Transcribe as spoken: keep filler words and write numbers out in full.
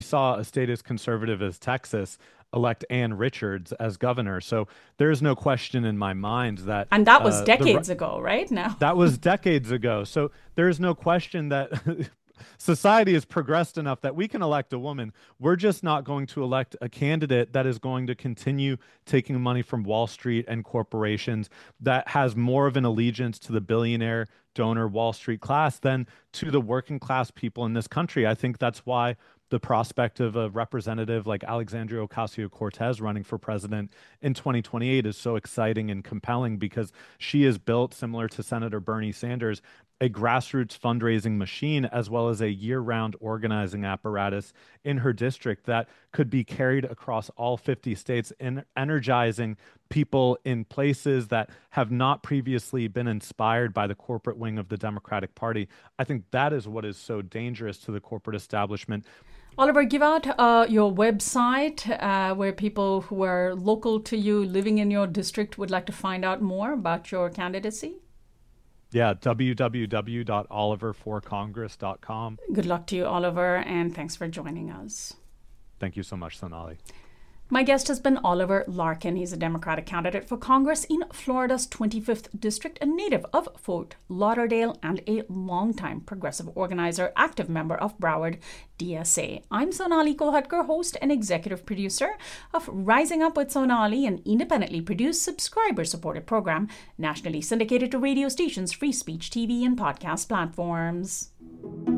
saw a state as conservative as Texas elect Ann Richards as governor. So there's no question in my mind that And that was uh, the decades ago, right? Now. that was decades ago. So there's no question that society has progressed enough that we can elect a woman. We're just not going to elect a candidate that is going to continue taking money from Wall Street and corporations, that has more of an allegiance to the billionaire donor Wall Street class than to the working class people in this country. I think that's why the prospect of a representative like Alexandria Ocasio-Cortez running for president in twenty twenty-eight is so exciting and compelling, because she is built, similar to Senator Bernie Sanders, a grassroots fundraising machine as well as a year-round organizing apparatus in her district that could be carried across all fifty states, in energizing people in places that have not previously been inspired by the corporate wing of the Democratic Party. I think that is what is so dangerous to the corporate establishment. Oliver, give out uh, your website uh, where people who are local to you, living in your district, would like to find out more about your candidacy. Yeah, w w w dot oliver for congress dot com. Good luck to you, Oliver, and thanks for joining us. Thank you so much, Sonali. My guest has been Oliver Larkin. He's a Democratic candidate for Congress in Florida's twenty-fifth District, a native of Fort Lauderdale, and a longtime progressive organizer, active member of Broward D S A. I'm Sonali Kolhatkar, host and executive producer of Rising Up with Sonali, an independently produced, subscriber-supported program nationally syndicated to radio stations, free speech T V, and podcast platforms.